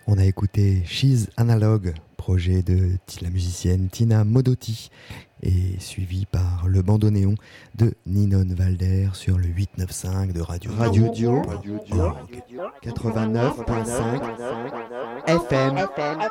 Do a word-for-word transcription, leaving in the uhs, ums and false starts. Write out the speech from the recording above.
On a écouté She's Analog, projet de la musicienne Tina Modotti, et suivi par le bandoneon de Ninon Valder sur le huit neuf cinq de Radio Radio Dio, quatre-vingt-neuf virgule cinq F M.